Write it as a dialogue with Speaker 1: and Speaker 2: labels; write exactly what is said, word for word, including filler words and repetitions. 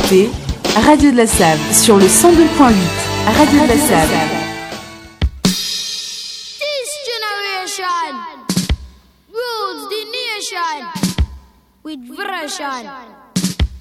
Speaker 1: écoutez Radio de la Save sur le cent deux point huit. Radio de la Save.
Speaker 2: This generation rules the nation with version.